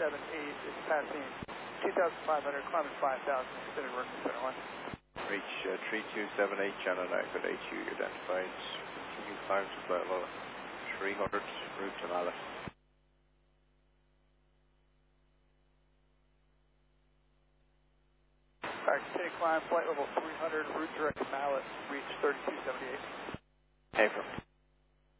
is passing 2,500, climbing 5,000, extended working center line. Reach 3278, channel 9, good HU, identified. Continue climb to level 300, route to Mallet. Alright, continue climb, flight level 300, route direct to Mallet, reach 3278. Affirm.